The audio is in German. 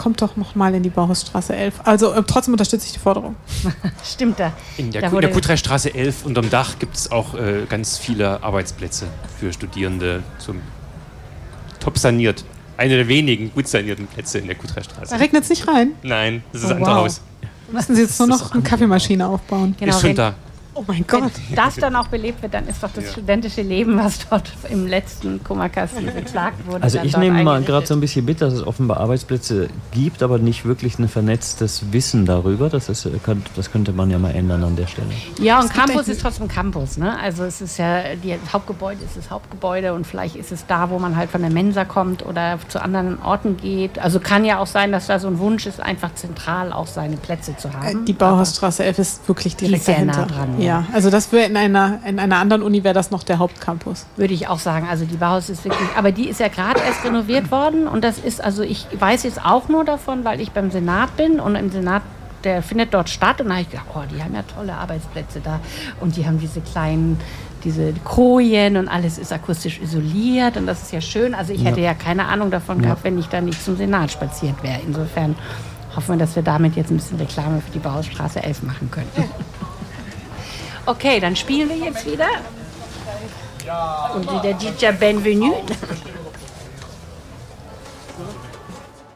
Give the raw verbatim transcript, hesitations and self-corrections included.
kommt doch noch mal in die Bauhausstraße elf. Also äh, trotzdem unterstütze ich die Forderung. Stimmt da. In der, da Ku- der Kuttreichstraße elf unterm Dach gibt es auch äh, ganz viele Arbeitsplätze für Studierende, zum top saniert. Eine der wenigen gut sanierten Plätze in der Kuttreichstraße. Da regnet es nicht rein. Nein, das ist Oh, ein anderes wow. Haus. Müssen Sie jetzt nur noch eine Kaffeemaschine aufbauen. Genau, ist schon wenn, da. Oh mein Gott. wenn das dann auch belebt wird, dann ist doch das Ja. studentische Leben, was dort im letzten Kummerkasten beklagt wurde. Also dann ich dort nehme mal eingerichtet. gerade so ein bisschen mit, dass es offenbar Arbeitsplätze gibt, aber nicht wirklich ein vernetztes Wissen darüber. Das, ist, das könnte man ja mal ändern an der Stelle. Ja, und Es gibt Campus echt- ist trotzdem Campus, ne? Also es ist ja, das Hauptgebäude ist das Hauptgebäude und vielleicht ist es da, wo man halt von der Mensa kommt oder zu anderen Orten geht. Also kann ja auch sein, dass da so ein Wunsch ist, einfach zentral auch seine Plätze zu Äh, haben. Die Bauhausstraße elf ist wirklich Die ist direkt sehr nah dahinter. dran, Ja, ja. also das wäre in einer, in einer anderen Uni wäre das noch der Hauptcampus. Würde ich auch sagen. Also die Bauhaus ist wirklich, aber die ist ja gerade erst renoviert worden und das ist, also ich weiß jetzt auch nur davon, weil ich beim Senat bin und im Senat, der findet dort statt und da habe ich gedacht, oh, die haben ja tolle Arbeitsplätze da und die haben diese kleinen, diese Kojen und alles ist akustisch isoliert und das ist ja schön. Also ich hätte ja keine Ahnung davon gehabt, wenn ich da nicht zum Senat spaziert wäre. Insofern hoffen wir, dass wir damit jetzt ein bisschen Reklame für die Bauhausstraße elf machen können. Okay, dann spielen wir jetzt wieder. Und der D J Benvenue.